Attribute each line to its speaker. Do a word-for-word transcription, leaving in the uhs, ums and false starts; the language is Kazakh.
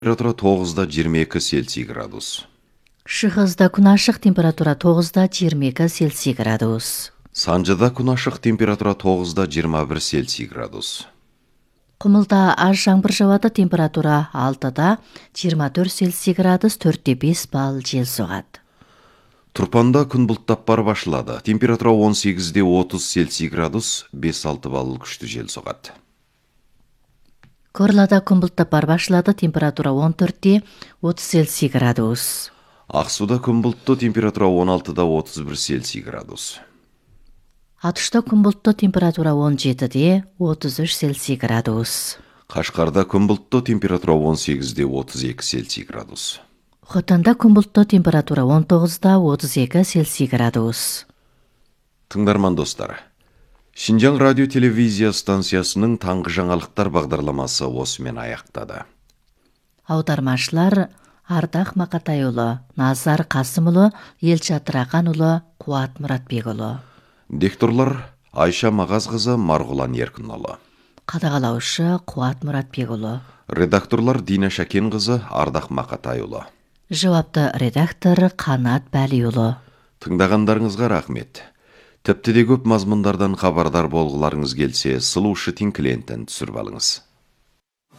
Speaker 1: Температура тогузда жыйырма эки Цельсий градус.
Speaker 2: Шығысда күн ашық, температура тогузда жыйырма эки Цельсий градус.
Speaker 1: Санжыда күн ашық, температура тогузда жыйырма бир Цельсий градус.
Speaker 2: Құмылда аз жаңбыр жауады, температура алтыда жыйырма төрт Цельсий градус, төртте беш балл жел соғады.
Speaker 1: Турпанда күн бұлттап бар башылады. Температура он сегизде отуз Цельсий градус, беш алты балл күшті жел соғады.
Speaker 2: Корлада күн бұлттап бар башылады, температура он төртте отуз Цельсий градус.
Speaker 1: Ақсуда күн бұлтты, температура он алтыда отуз бир Цельсий градус.
Speaker 2: Атышта күн бұлтты, температура он жетіде отуз үч Цельсий градус.
Speaker 1: Қашқарда күн бұлтты, температура он сегизде отуз эки Цельсий градус.
Speaker 2: Хотанда күн бұлтты, температура он тогузда отуз эки Цельсий градус.
Speaker 1: Тыңдарман достар, Шинжаң радио телевизия станциясының таңғы жаңалықтар бағдарламасы осымен аяқтады.
Speaker 2: Аудармашылар Ардақ Мақатайұлы, Назар Қасымұлы, Елчат Рақанұлы, Қуат Мұратбекұлы.
Speaker 1: Дикторлар Айша Мағазқызы, Марғұлан Еркінұлы.
Speaker 2: Қадағалаушы Қуат Мұратбекұлы.
Speaker 1: Редакторлар Дина Шакенқызы, Ардақ Мақатайұлы.
Speaker 2: Жауапты редактор Қанат Бәлиұлы.
Speaker 1: Тыңдағандарыңызға рахмет. Тіпті де көп мазмұндардан хабардар болғыларыңыз келсе, Слушать клиенттен түсіріп алыңыз.